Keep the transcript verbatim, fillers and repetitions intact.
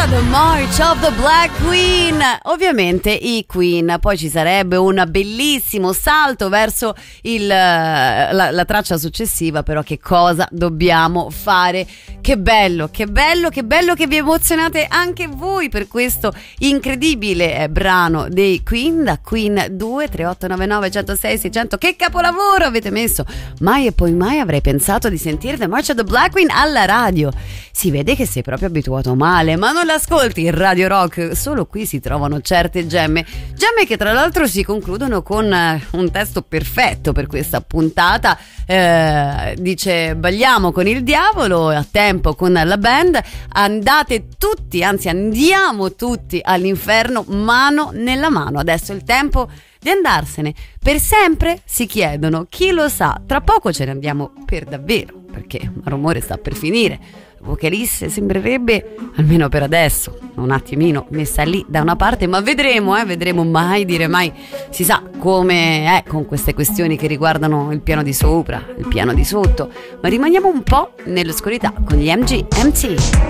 The March of the Black Queen, ovviamente i Queen. Poi ci sarebbe un bellissimo salto verso il, la, la traccia successiva, però che cosa dobbiamo fare? Che bello, che bello, che bello che vi emozionate anche voi per questo incredibile eh, brano dei Queen, da Queen due tre otto nove nove uno zero sei sei zero zero. Che capolavoro avete messo! Mai e poi mai avrei pensato di sentire The March of the Black Queen alla radio. Si vede che sei proprio abituato male, ma non l'ascolti in Radio Rock, solo qui si trovano certe gemme, gemme che tra l'altro si concludono con un testo perfetto per questa puntata. Eh, dice: balliamo con il diavolo, a tempo con la band, andate tutti, anzi andiamo tutti all'inferno mano nella mano. Adesso è il tempo di andarsene per sempre, si chiedono, chi lo sa, tra poco ce ne andiamo per davvero, perché Rumore sta per finire. Vocalisse sembrerebbe, almeno per adesso, un attimino messa lì da una parte, ma vedremo, eh, vedremo, mai dire mai. Si sa come è con queste questioni che riguardano il piano di sopra, il piano di sotto, ma rimaniamo un po' nell'oscurità con gli M G M T.